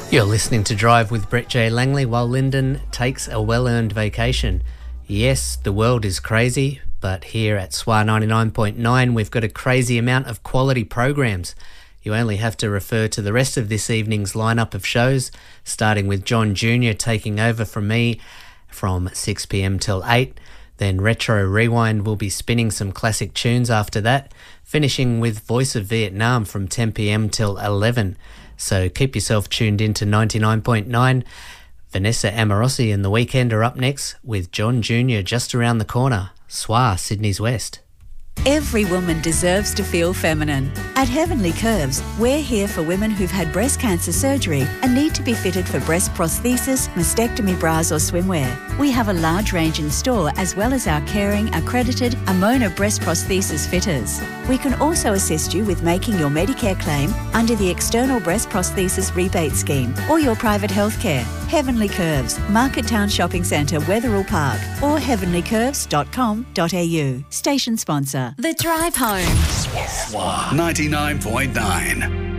You're listening to Drive with Brett J. Langley while Lyndon takes a well-earned vacation. Yes, the world is crazy, but here at SWA 99.9 we've got a crazy amount of quality programs. You only have to refer to the rest of this evening's lineup of shows, starting with John Jr. taking over from me from 6pm till 8. Then Retro Rewind will be spinning some classic tunes after that, finishing with Voice of Vietnam from 10pm till 11. So keep yourself tuned into 99.9. Vanessa Amorosi and The Weeknd are up next with John Jr. just around the corner. SWA, Sydney's West. Every woman deserves to feel feminine. At Heavenly Curves, we're here for women who've had breast cancer surgery and need to be fitted for breast prosthesis, mastectomy bras or swimwear. We have a large range in store as well as our caring, accredited Amona breast prosthesis fitters. We can also assist you with making your Medicare claim under the External Breast Prosthesis Rebate Scheme or your private healthcare. Heavenly Curves, Market Town Shopping Centre, Wetherill Park or heavenlycurves.com.au. Station sponsor. The Drive Home. SWA 99.9.